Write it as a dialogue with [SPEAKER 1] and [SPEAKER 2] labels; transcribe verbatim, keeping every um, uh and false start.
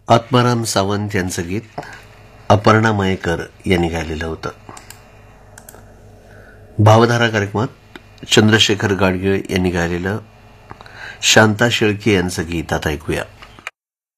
[SPEAKER 1] आत्माराम सावंत यांचं गीत अपर्णा मयेकर यांनी गायलेलं होतं. भावधारा कार्यक्रमात चंद्रशेखर गाडगीळ यांनी गायलेलं शांता शेळके यांचं गीत आता ऐकूया.